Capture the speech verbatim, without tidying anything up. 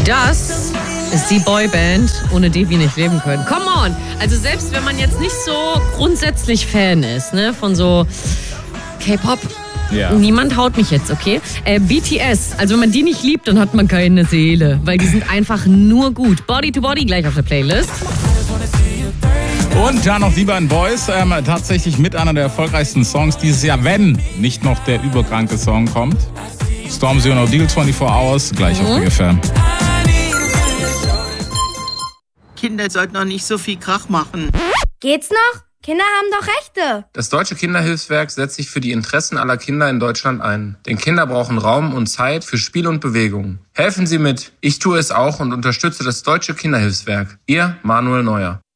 Das ist die Boyband, ohne die wir nicht leben können. Come on! Also selbst wenn man jetzt nicht so grundsätzlich Fan ist, ne, von so K-Pop, ja. Niemand haut mich jetzt, okay? Äh, B T S, also wenn man die nicht liebt, dann hat man keine Seele, weil die sind einfach nur gut. Body to Body gleich auf der Playlist. Und dann noch die beiden Boys, ähm, tatsächlich mit einer der erfolgreichsten Songs dieses Jahr, wenn nicht noch der überkranke Song kommt. Stormzy und O'Deal vierundzwanzig Hours, gleich mhm. auf Big F M. Kinder sollten noch nicht so viel Krach machen. Geht's noch? Kinder haben doch Rechte. Das Deutsche Kinderhilfswerk setzt sich für die Interessen aller Kinder in Deutschland ein. Denn Kinder brauchen Raum und Zeit für Spiel und Bewegung. Helfen Sie mit. Ich tue es auch und unterstütze das Deutsche Kinderhilfswerk. Ihr Manuel Neuer.